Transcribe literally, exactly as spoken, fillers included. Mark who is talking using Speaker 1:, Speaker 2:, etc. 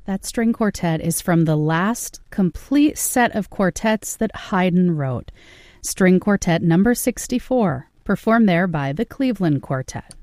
Speaker 1: That string quartet is from the last complete set of quartets that Haydn wrote, String Quartet number sixty-four, performed there by the Cleveland Quartet.